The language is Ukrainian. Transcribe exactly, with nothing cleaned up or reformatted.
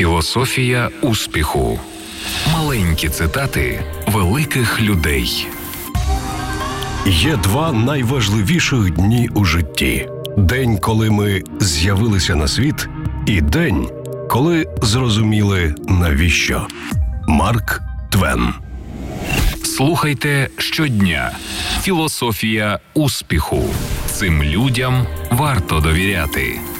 Філософія успіху. Маленькі цитати великих людей. Є два найважливіших дні у житті. День, коли ми з'явилися на світ, і день, коли зрозуміли, навіщо. Марк Твен. Слухайте щодня. Філософія успіху. Цим людям варто довіряти.